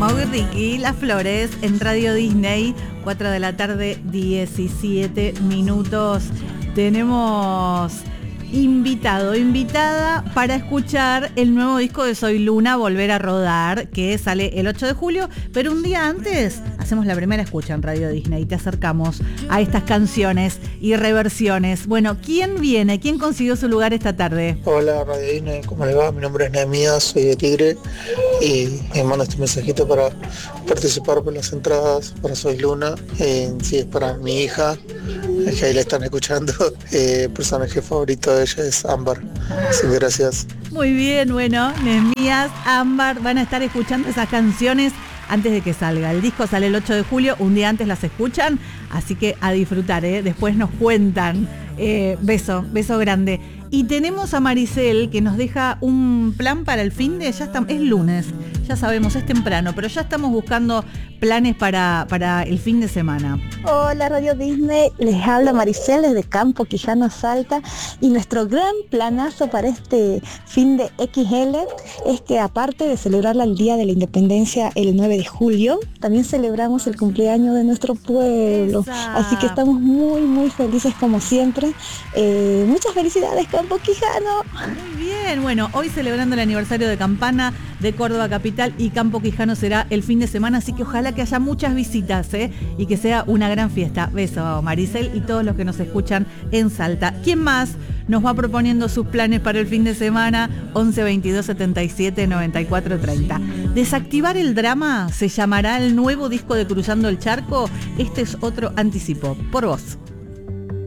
Moby Ricky, Las Flores, en Radio Disney, 4 de la tarde, 17 minutos. Tenemos invitada para escuchar el nuevo disco de Soy Luna, Volver a Rodar, que sale el 8 de julio, pero un día antes hacemos la primera escucha en Radio Disney y te acercamos a estas canciones y reversiones. Bueno, ¿quién viene? ¿Quién consiguió su lugar esta tarde? Hola Radio Disney, ¿cómo le va? Mi nombre es Nehemías, soy de Tigre y me mando este mensajito para participar por las entradas para Soy Luna. Sí, es para mi hija, que ahí la están escuchando. El personaje favorito de ella es Ámbar. Así que gracias. Muy bien, bueno, Nehemías, Ámbar van a estar escuchando esas canciones antes de que salga. El disco sale el 8 de julio, un día antes las escuchan, así que a disfrutar, después nos cuentan. Beso grande. Y tenemos a Maricel que nos deja un plan para el fin de, es lunes, ya sabemos, es temprano, pero ya estamos buscando planes para el fin de semana. Hola Radio Disney, les habla Maricel desde Campo Quijano, Salta, y nuestro gran planazo para este fin de XL es que, aparte de celebrar el Día de la Independencia el 9 de julio, también celebramos el cumpleaños de nuestro pueblo. Así que estamos muy felices como siempre. Muchas felicidades, Campo Quijano. Muy bien, bueno, hoy celebrando el aniversario de Campana de Córdoba Capital, y Campo Quijano será el fin de semana, así que ojalá que haya muchas visitas y que sea una gran fiesta. Beso, Maricel, y todos los que nos escuchan en Salta. ¿Quién más nos va proponiendo sus planes para el fin de semana? 11 22 77 94 30. Desactivar el drama se llamará el nuevo disco de Cruzando el Charco. Este es otro anticipo. Por vos.